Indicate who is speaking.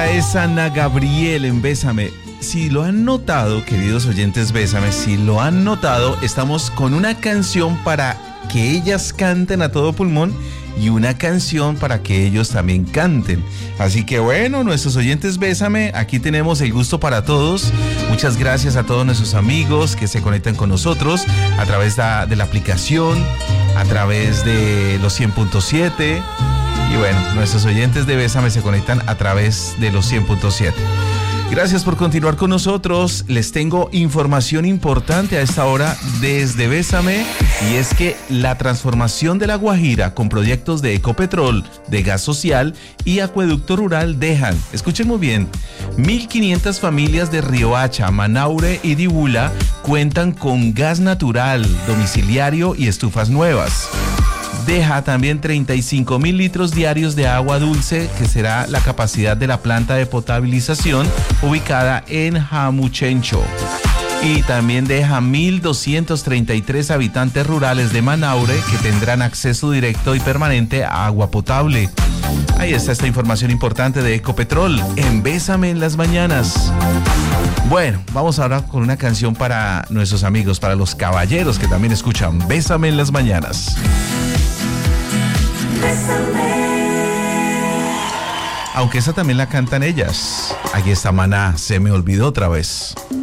Speaker 1: Ella es Ana Gabriel en Bésame. Si lo han notado, queridos oyentes, Bésame, si lo han notado, estamos con una canción para que ellas canten a todo pulmón y una canción para que ellos también canten. Así que bueno, nuestros oyentes, Bésame, aquí tenemos el gusto para todos. Muchas gracias a todos nuestros amigos que se conectan con nosotros a través de la aplicación, a través de los 100.7. Y bueno, nuestros oyentes de Bésame se conectan a través de los 100.7. Gracias por continuar con nosotros. Les tengo información importante a esta hora desde Bésame, y es que la transformación de La Guajira con proyectos de Ecopetrol, de gas social y acueducto rural dejan, escuchen muy bien, 1.500 familias de Riohacha, Manaure y Dibula cuentan con gas natural, domiciliario y estufas nuevas. Deja también 35.000 litros diarios de agua dulce, que será la capacidad de la planta de potabilización ubicada en Jamuchencho. Y también deja 1.233 habitantes rurales de Manaure que tendrán acceso directo y permanente a agua potable. Ahí está esta información importante de Ecopetrol en Bésame en las mañanas. Bueno, vamos ahora con una canción para nuestros amigos, para los caballeros que también escuchan Bésame en las mañanas. Aunque esa también la cantan ellas. Aquí está Maná, Se me olvidó otra vez.